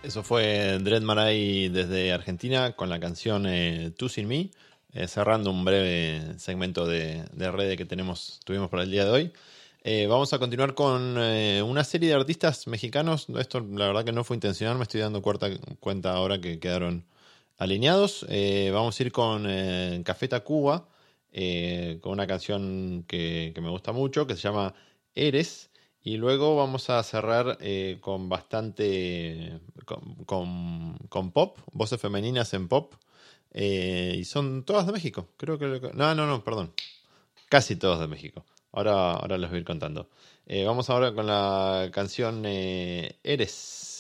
Eso fue Dread Marai desde Argentina con la canción Tú Sin Mí, cerrando un breve segmento de red que tuvimos para el día de hoy. Vamos a continuar con una serie de artistas mexicanos. Esto la verdad que no fue intencional, me estoy dando cuenta ahora que quedaron alineados. Vamos a ir con Café Tacuba, con una canción que me gusta mucho, que se llama Eres. Y luego vamos a cerrar con bastante, con pop, voces femeninas en pop. Y son todas de México. Creo que... No, perdón. Casi todos de México. Ahora les voy a ir contando. Vamos ahora con la canción Eres.